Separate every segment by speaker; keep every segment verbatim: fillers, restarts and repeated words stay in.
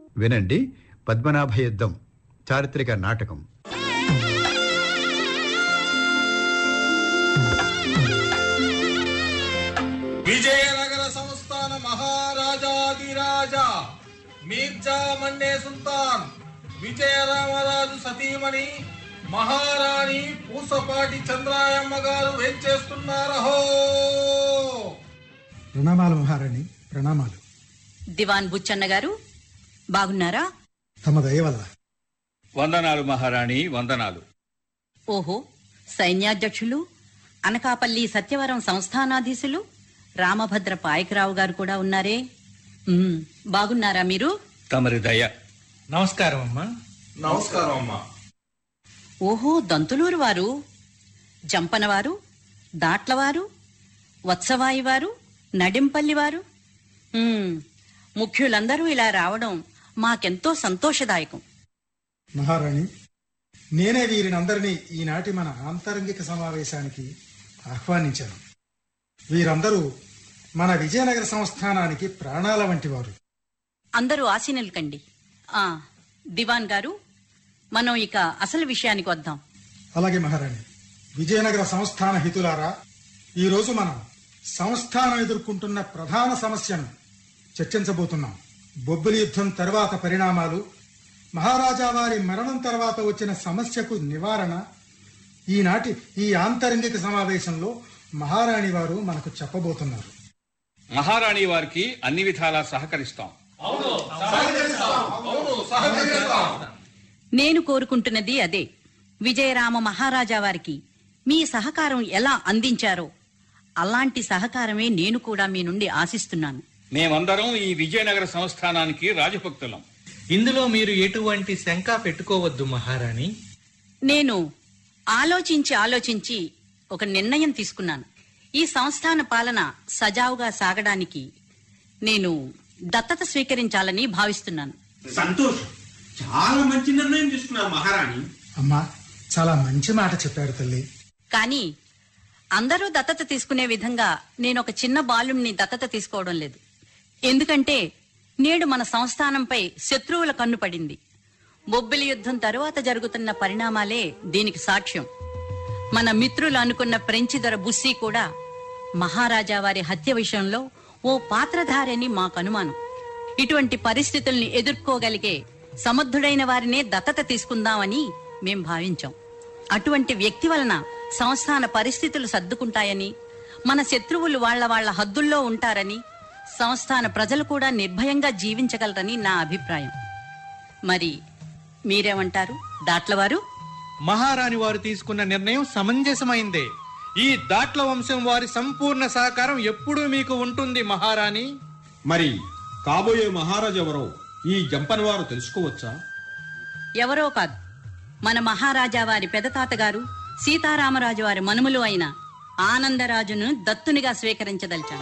Speaker 1: వినండి పద్మనాభ యుద్ధం చారిత్రక నాటకం.
Speaker 2: విజయనగర సంస్థాన మహారాజాదిరాజా మీర్జా మండే సుల్తాన్ విజయరామరాజు సతీమణి మహారాణి పూసపాటి చంద్రాయమ్మ గారు వేంచేస్తున్నారహో.
Speaker 3: ప్రణామాలు మహారాణి, ప్రణామాలు.
Speaker 4: దివాన్ బుచ్చన్న గారు బాగున్నారా?
Speaker 3: తమ దయ వల్ల.
Speaker 5: వందనాలు మహారాణి, వందనాలు.
Speaker 4: ఓహో, సైన్యాధ్యక్షులు అనకాపల్లి సత్యవరం సంస్థానాధీశులు రామభద్ర పాయకరావు గారు కూడా ఉన్నారే. ఉమ్, బాగున్నారా మీరు?
Speaker 5: తమరి దయ.
Speaker 6: నమస్కారం అమ్మా.
Speaker 2: నమస్కారం అమ్మా.
Speaker 4: ఓహో, దంతులూరు వారు, జంపనవారు, దాట్లవారు, వత్సవాయి వారు, నడింపల్లి వారు, ఉమ్, ముఖ్యులందరూ ఇలా రావడం మాకెంతో సంతోషదాయకం.
Speaker 3: మహారాణి, నేనే వీరినందరినీ ఈనాటి మన ఆంతరంగిక సమావేశానికి ఆహ్వానించాను. వీరందరూ మన విజయనగర సంస్థానానికి ప్రాణాల వంటి వారు.
Speaker 4: అందరూ ఆశీనులు కండి. ఆ దివాన్ గారు, మనం ఇక అసలు విషయానికి వద్దాం.
Speaker 3: అలాగే మహారాణి. విజయనగర సంస్థాన హితులారా, ఈరోజు మనం సంస్థానం ఎదుర్కొంటున్న ప్రధాన సమస్యను చర్చించబోతున్నాం. బొబ్బిలి యుద్ధం తర్వాత పరిణామాలు, మహారాజా వారి మరణం తర్వాత వచ్చిన సమస్యకు నివారణ ఈనాటి ఈ ఆంతరంగిక సమావేశంలో మహారాణి వారు మనకు చెప్పబోతున్నారు.
Speaker 5: మహారాణి వారికి అన్ని విధాలా సహకరిస్తాం.
Speaker 4: నేను కోరుకుంటున్నది అదే. విజయరామ మహారాజా వారికి మీ సహకారం ఎలా అందించారో అలాంటి సహకారమే నేను కూడా మీ నుండి ఆశిస్తున్నాను.
Speaker 5: మేమందరం ఈ విజయనగర సంస్థానానికి రాజభక్తులం.
Speaker 6: ఇందులో మీరు ఎటువంటి శంక పెట్టుకోవద్దు మహారాణి.
Speaker 4: నేను ఆలోచించి ఆలోచించి ఒక నిర్ణయం తీసుకున్నాను. ఈ సంస్థాన పాలన సజావుగా సాగడానికి నేను దత్తత స్వీకరించాలని భావిస్తున్నాను.
Speaker 7: సంతోషం, చాలా మంచి నిర్ణయం తీసుకున్నారు మహారాణి.
Speaker 3: అమ్మా, చాలా మంచి మాట చెప్పారు తల్లి.
Speaker 4: కానీ అందరూ దత్తత తీసుకునే విధంగా నేను ఒక చిన్న బాలుణ్ణి దత్తత తీసుకోవడం లేదు. ఎందుకంటే నేడు మన సంస్థానంపై శత్రువుల కన్ను పడింది. బొబ్బిలి యుద్ధం తరువాత జరుగుతున్న పరిణామాలే దీనికి సాక్ష్యం. మన మిత్రులు అనుకున్న ఫ్రెంచి దొర బుస్సీ కూడా మహారాజా వారి హత్య విషయంలో ఓ పాత్రధారని మాకు అనుమానం. ఇటువంటి పరిస్థితుల్ని ఎదుర్కోగలిగే సమర్థుడైన వారినే దత్తత తీసుకుందామని మేం భావించాం. అటువంటి వ్యక్తి వలన సంస్థాన పరిస్థితులు సర్దుకుంటాయని, మన శత్రువులు వాళ్ల వాళ్ల హద్దుల్లో ఉంటారని, సంస్థాన ప్రజలు కూడా నిర్భయంగా జీవించగలరని నా అభిప్రాయం. మరి మీరేమంటారు దాట్లవారు?
Speaker 6: మహారాణి వారు తీసుకున్న నిర్ణయం సమంజసమైందే. ఈ దాట్ల వంశం వారి సంపూర్ణ సహకారం ఎప్పుడూ మీకు ఉంటుంది మహారాణి.
Speaker 7: మరి కాబోయే మహారాజు ఎవరో ఈ జంపన్ వారు తెలుసుకోవచ్చా?
Speaker 4: ఎవరో కాదు, మన మహారాజా వారి పెదతాతగారు సీతారామరాజు వారి మనుమలు అయిన ఆనందరాజును దత్తునిగా స్వీకరించదలిచాను.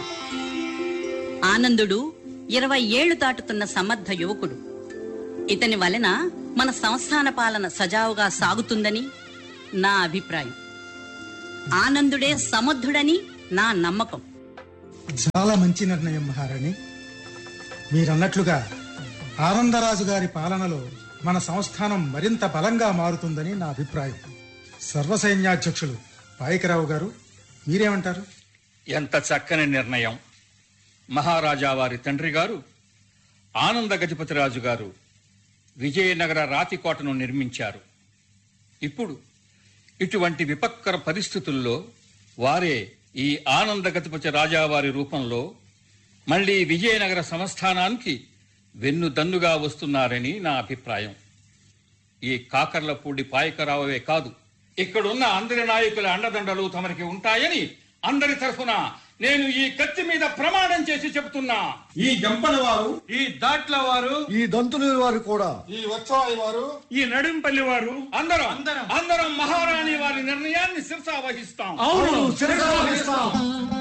Speaker 4: ఆనందుడు ఇరవై ఏళ్లు దాటుతున్న సమర్థ యువకుడు. ఇతని వలన మన సంస్థాన పాలన సజావుగా సాగుతుందని నా అభిప్రాయం. ఆనందుడే సమర్థుడని నా నమ్మకం.
Speaker 3: చాలా మంచి నిర్ణయం మహారాణి. మీరన్నట్లుగా ఆనందరాజు గారి పాలనలో మన సంస్థానం మరింత బలంగా మారుతుందని నా అభిప్రాయం. సర్వసైన్యాధ్యక్షులు పాయకరావు గారు, మీరేమంటారు?
Speaker 5: ఎంత చక్కని నిర్ణయం. మహారాజా వారి తండ్రి గారు ఆనంద గజపతిరాజు గారు విజయనగర రాతికోటను నిర్మించారు. ఇప్పుడు ఇటువంటి విపత్కర పరిస్థితుల్లో వారే ఈ ఆనంద గజపతి రాజావారి రూపంలో మళ్లీ విజయనగర సంస్థానానికి వెన్నుదన్నుగా వస్తున్నారని నా అభిప్రాయం. ఈ కాకర్లపూడి పాయకరావే కాదు, ఇక్కడున్న అందరి నాయకుల అండదండలు తమరికి ఉంటాయని అందరి తరఫున నేను ఈ కత్తి మీద ప్రమాణం చేసి చెబుతున్నా.
Speaker 7: ఈ జంపన్ వారు,
Speaker 5: ఈ దాట్ల వారు,
Speaker 8: ఈ దంతులూరు వారు కూడా,
Speaker 2: ఈ వత్సవాయి వారు,
Speaker 5: ఈ నడింపల్లి వారు అందరం అందరం మహారాణి వారి నిర్ణయాన్ని శిరసా వహిస్తాం.
Speaker 8: అవును, శిరసా వహిస్తాం.